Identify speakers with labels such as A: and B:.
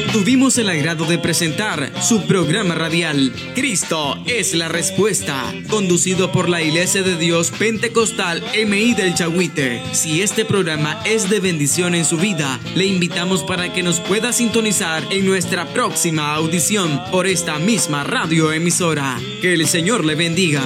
A: tuvimos el agrado de presentar su programa radial Cristo es la Respuesta, conducido por la Iglesia de Dios Pentecostal MI del Chahuite. Si este programa es de bendición en su vida, le invitamos para que nos pueda sintonizar en nuestra próxima audición por esta misma radioemisora. Que el Señor le bendiga.